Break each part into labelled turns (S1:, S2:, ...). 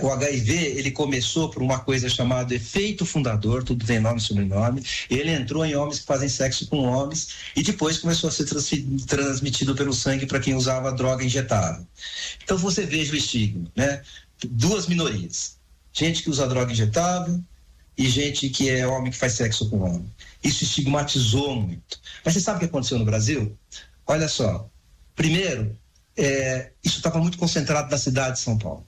S1: O HIV, ele começou por uma coisa chamada efeito fundador, tudo tem nome e sobrenome. Ele entrou em homens que fazem sexo com homens e depois começou a ser transmitido pelo sangue para quem usava droga injetável. Então você veja o estigma, né? Duas minorias: gente que usa droga injetável e gente que é homem que faz sexo com homem. Isso estigmatizou muito. Mas você sabe o que aconteceu no Brasil? Olha só, primeiro, isso estava muito concentrado na cidade de São Paulo.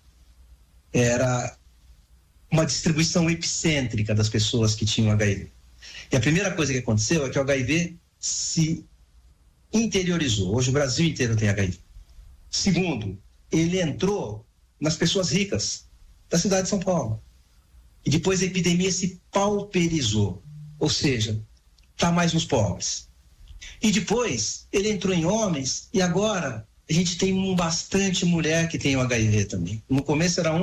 S1: Era uma distribuição epicêntrica das pessoas que tinham HIV. E a primeira coisa que aconteceu é que o HIV se interiorizou. Hoje o Brasil inteiro tem HIV. Segundo, ele entrou nas pessoas ricas da cidade de São Paulo. E depois a epidemia se pauperizou, ou seja, está mais nos pobres. E depois ele entrou em homens e agora a gente tem bastante mulher que tem o HIV também. No começo era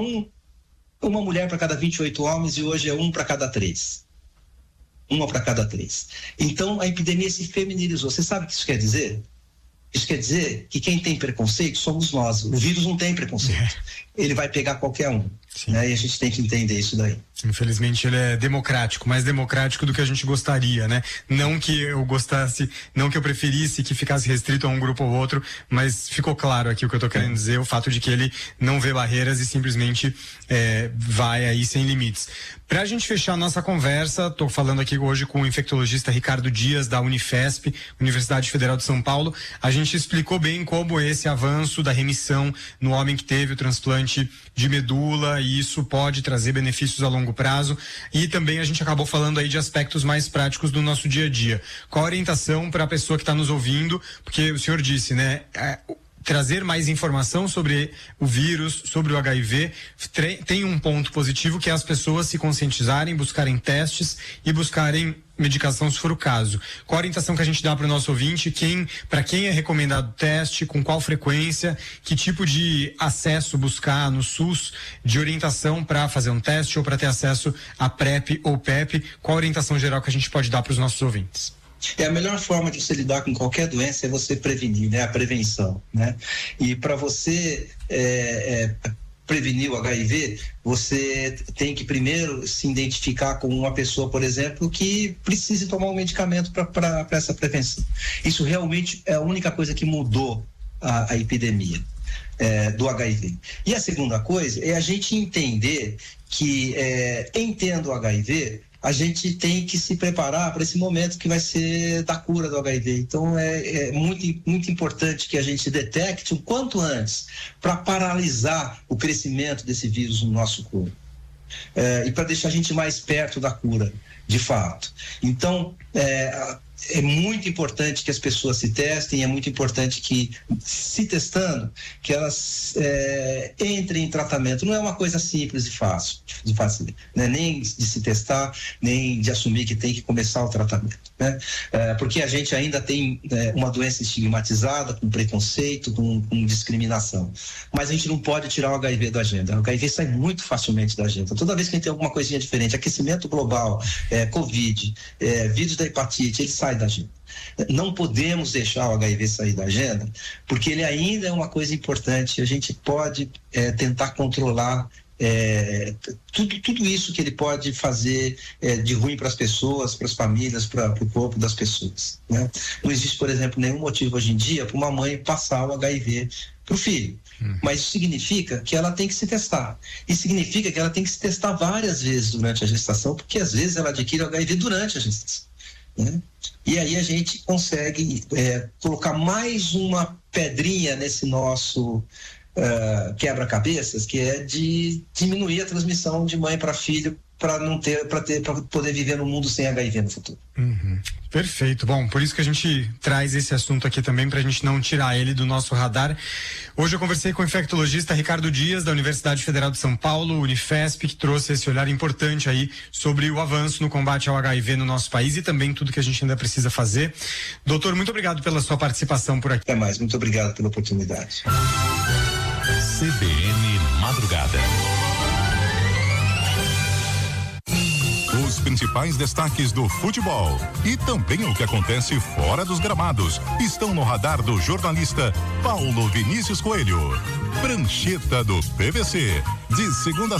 S1: uma mulher para cada 28 homens e hoje é 1 para cada 3. 1 para cada 3. Então a epidemia se feminilizou. Você sabe o que isso quer dizer? Isso quer dizer que quem tem preconceito somos nós. O vírus não tem preconceito. Ele vai pegar qualquer um. Né? E a gente tem que entender isso daí.
S2: Infelizmente ele é democrático, mais democrático do que a gente gostaria, né? Não que eu gostasse, não que eu preferisse que ficasse restrito a um grupo ou outro, mas ficou claro aqui o que eu tô querendo dizer, o fato de que ele não vê barreiras e simplesmente vai aí sem limites. Pra gente fechar a nossa conversa, tô falando aqui hoje com o infectologista Ricardo Dias, da Unifesp, Universidade Federal de São Paulo. A gente explicou bem como esse avanço da remissão no homem que teve o transplante de medula, e isso pode trazer benefícios a longo prazo, e também a gente acabou falando aí de aspectos mais práticos do nosso dia a dia. Qual a orientação para a pessoa que está nos ouvindo? Porque o senhor disse, né, trazer mais informação sobre o vírus, sobre o HIV, tem um ponto positivo, que é as pessoas se conscientizarem, buscarem testes e buscarem medicação se for o caso. Qual a orientação que a gente dá para o nosso ouvinte? Para quem é recomendado teste, com qual frequência, que tipo de acesso buscar no SUS de orientação para fazer um teste ou para ter acesso a PrEP ou PEP? Qual a orientação geral que a gente pode dar para os nossos ouvintes?
S1: A melhor forma de você lidar com qualquer doença é você prevenir, né? A prevenção, né? E para você prevenir o HIV, você tem que primeiro se identificar com uma pessoa, por exemplo, que precise tomar um medicamento para essa prevenção. Isso realmente é a única coisa que mudou a epidemia do HIV. E a segunda coisa é a gente entender que, entendo o HIV, a gente tem que se preparar para esse momento que vai ser da cura do HIV. Então é muito, muito importante que a gente detecte o quanto antes, para paralisar o crescimento desse vírus no nosso corpo. E para deixar a gente mais perto da cura, de fato. Então, é muito importante que as pessoas se testem, é muito importante que, se testando, que elas entrem em tratamento. Não é uma coisa simples e fácil, né? Nem de se testar, nem de assumir que tem que começar o tratamento, né? Porque a gente ainda tem uma doença estigmatizada, com preconceito, com discriminação. Mas a gente não pode tirar o HIV da agenda. O HIV sai muito facilmente da agenda. Toda vez que a gente tem alguma coisinha diferente, aquecimento global, Covid, vírus da hepatite, ele sai da agenda. Não podemos deixar o HIV sair da agenda, porque ele ainda é uma coisa importante. A gente pode tentar controlar tudo isso que ele pode fazer de ruim para as pessoas, para as famílias, para o corpo das pessoas, né? Não existe, por exemplo, nenhum motivo hoje em dia para uma mãe passar o HIV para o filho. Mas isso significa que ela tem que se testar. E significa que ela tem que se testar várias vezes durante a gestação, porque às vezes ela adquire o HIV durante a gestação, né? E aí a gente consegue colocar mais uma pedrinha nesse nosso quebra-cabeças, que é de diminuir a transmissão de mãe para filho, para poder viver no mundo sem HIV no futuro.
S2: Perfeito. Bom, por isso que a gente traz esse assunto aqui também, pra gente não tirar ele do nosso radar. Hoje eu conversei com o infectologista Ricardo Dias, da Universidade Federal de São Paulo, Unifesp, que trouxe esse olhar importante aí sobre o avanço no combate ao HIV no nosso país e também tudo que a gente ainda precisa fazer. Doutor, muito obrigado pela sua participação por aqui.
S1: Até mais, muito obrigado pela oportunidade.
S3: CBN Madrugada. Os principais destaques do futebol e também o que acontece fora dos gramados estão no radar do jornalista Paulo Vinícius Coelho. Prancheta do PVC, de segunda a